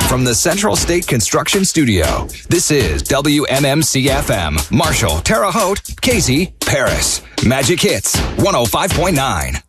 From the Central State Construction Studio, this is WMMC-FM. Marshall, Terre Haute, Casey, Paris. Magic Hits 105.9.